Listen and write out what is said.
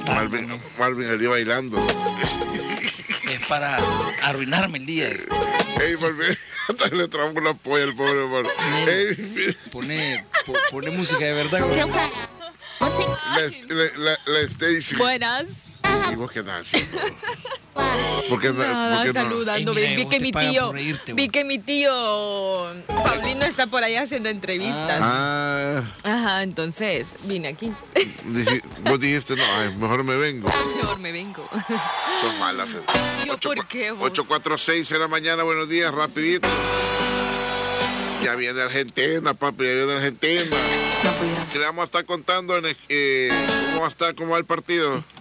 Marvin allí bailando. Es para arruinarme el día. Ey, Marvin, hasta le tramo una polla al pobre hermano. Pone música de verdad. La Stacy. Buenas. ¿Y vos qué tal? Nada, saludando. Vi que mi tío Paulino está por allá haciendo entrevistas. Ajá, entonces vine aquí. Vos dijiste, no, mejor me vengo. Mejor me vengo. Son malas, Fred. ¿Yo por qué, vos? 8:46 de la mañana, buenos días, rapiditos. Ya viene Argentina, papi, ya viene Argentina. No pudieras. Le vamos a estar contando cómo va el partido.